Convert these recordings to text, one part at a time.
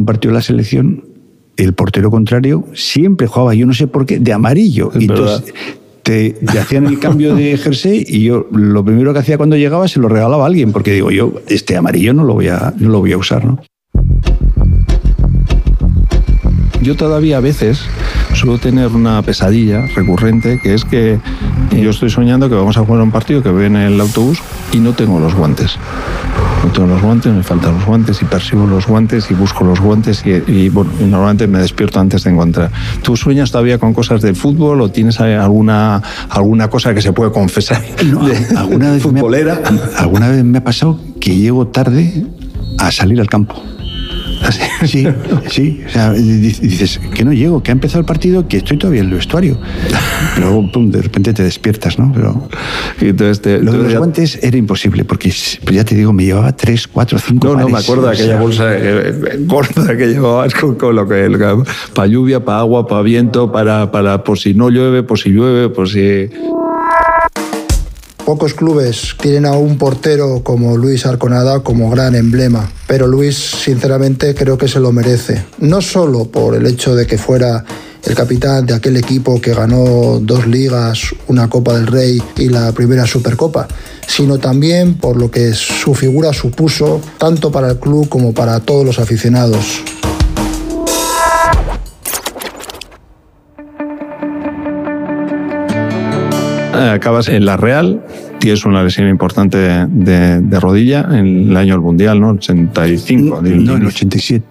partido de la selección, el portero contrario siempre jugaba, yo no sé por qué, de amarillo. Y entonces te hacían el cambio de jersey y yo lo primero que hacía cuando llegaba se lo regalaba a alguien, porque digo, yo este amarillo no lo voy a usar, ¿no? Yo todavía a veces suelo tener una pesadilla recurrente, que es que yo estoy soñando que vamos a jugar un partido, que voy en el autobús y no tengo los guantes. No tengo los guantes, me faltan los guantes y persigo los guantes y busco los guantes y normalmente me despierto antes de encontrar. ¿Tú sueñas todavía con cosas del fútbol o tienes alguna cosa que se puede confesar? No, alguna vez futbolera. Alguna vez me ha pasado que llego tarde a salir al campo. Sí. O sea, dices que no llego, que ha empezado el partido, que estoy todavía en el vestuario. Pero luego, pum, de repente te despiertas, ¿no? Pero entonces lo de los guantes era imposible, porque pues ya te digo, me llevaba 3, 4, 5 pares. No, me acuerdo de aquella bolsa gorda que llevabas con lo que para lluvia, para agua, para viento, para por si no llueve, por si llueve, por si... Pocos clubes tienen a un portero como Luis Arconada como gran emblema, pero Luis, sinceramente, creo que se lo merece. No solo por el hecho de que fuera el capitán de aquel equipo que ganó 2 ligas, una Copa del Rey y la primera Supercopa, sino también por lo que su figura supuso tanto para el club como para todos los aficionados. Acabas en la Real, tienes una lesión importante de rodilla en el año del Mundial, ¿no? 85. No, en 87,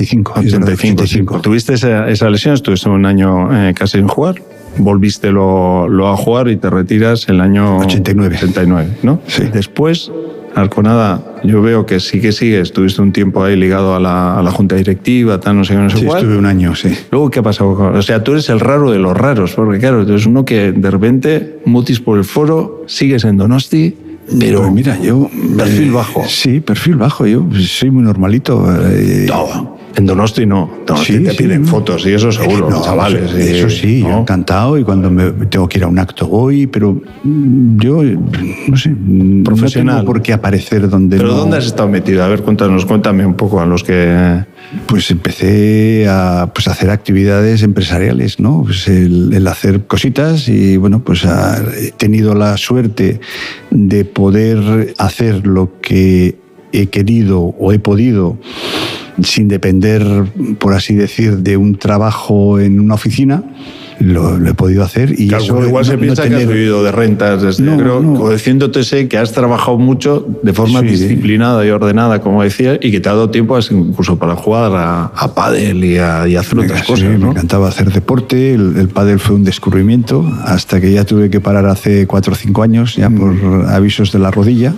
85. Tuviste esa lesión, estuviste un año casi sin jugar, volviste lo a jugar y te retiras el año 89, ¿no? Sí. Después, Arconada, yo veo que sí que sigues, estuviste un tiempo ahí ligado a la junta directiva, tal, no sé cuál. Sí, estuve un año, sí. Luego, ¿qué ha pasado? O sea, tú eres el raro de los raros, porque claro, tú eres uno que de repente mutis por el foro, sigues en Donosti, pero pues mira, yo... perfil bajo. Sí, perfil bajo, yo soy muy normalito. No, en Donosti no. Sí, te piden fotos y eso seguro, no, chavales. Eso sí, ¿no? Yo encantado, y cuando tengo que ir a un acto voy, pero yo, no sé, profesional. No tengo por qué aparecer donde ¿Pero no... dónde has estado metido? A ver, cuéntame un poco a los que... Pues empecé a hacer actividades empresariales, ¿no? Pues el hacer cositas y, bueno, pues he tenido la suerte de poder hacer lo que he querido o he podido sin depender, por así decir, de un trabajo en una oficina. Lo he podido hacer y claro, eso igual se piensa que has vivido de rentas, conociéndote sé que has trabajado mucho de forma disciplinada y ordenada, como decía, y que te ha dado tiempo incluso para jugar a pádel y hacer otras cosas, ¿no? Me encantaba hacer deporte, el pádel fue un descubrimiento hasta que ya tuve que parar hace 4 o 5 años ya por avisos de la rodilla.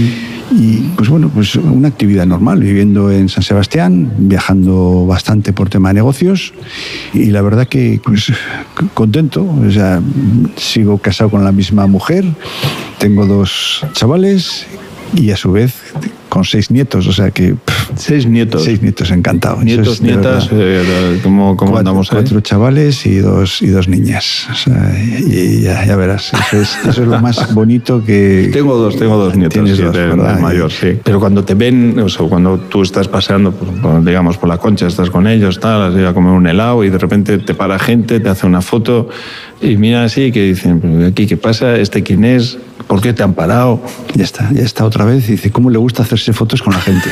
Y pues bueno, pues una actividad normal, viviendo en San Sebastián, viajando bastante por tema de negocios, y la verdad que pues contento. O sea, sigo casado con la misma mujer, tengo 2 chavales y a su vez con 6 nietos, o sea que... 6 nietos. 6 nietos, encantado. Nietos, nietas, ¿cómo andamos ahí? 4 chavales y dos niñas. O sea, y ya verás, eso es lo más bonito que... Tengo dos nietos. Tienes 2, ¿verdad? El mayor, sí. Pero cuando te ven, o sea, cuando tú estás paseando, digamos, por la Concha, estás con ellos, tal, has ido a comer un helado y de repente te para gente, te hace una foto y mira así que dicen, ¿aquí qué pasa? ¿Este quién es? ¿Por qué te han parado? Ya está otra vez. Y dice, ¿cómo le gusta hacerse fotos con la gente?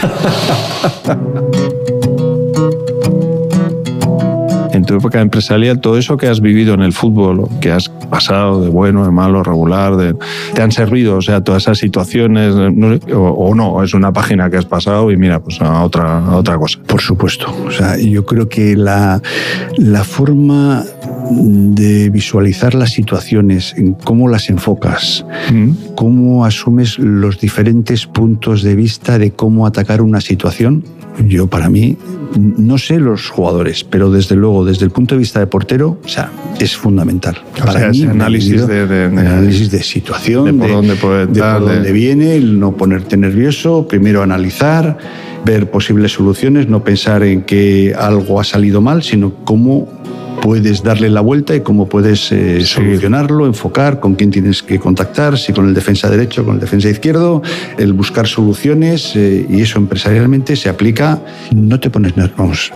En tu época empresarial, todo eso que has vivido en el fútbol, que has pasado de bueno, de malo, regular, ¿te han servido? O sea, todas esas situaciones, o no, es una página que has pasado y mira, pues a otra cosa. Por supuesto. O sea, yo creo que la forma de visualizar las situaciones, en cómo las enfocas, cómo asumes los diferentes puntos de vista de cómo atacar una situación. Yo, para mí, no sé los jugadores, pero desde luego, desde el punto de vista de portero, o sea, es fundamental. Para mí, ese análisis de situación, de por dónde viene, el no ponerte nervioso, primero analizar, ver posibles soluciones, no pensar en que algo ha salido mal, sino cómo puedes darle la vuelta y cómo puedes solucionarlo, enfocar con quién tienes que contactar, si con el defensa derecho, con el defensa izquierdo, el buscar soluciones, y eso empresarialmente se aplica. No te pones nervioso,